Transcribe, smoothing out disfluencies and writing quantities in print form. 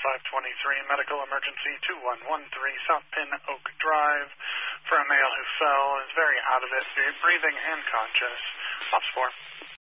523, medical emergency 2113 South Pin Oak Drive for a male who fell, is very out of it, breathing and conscious. Ops 4.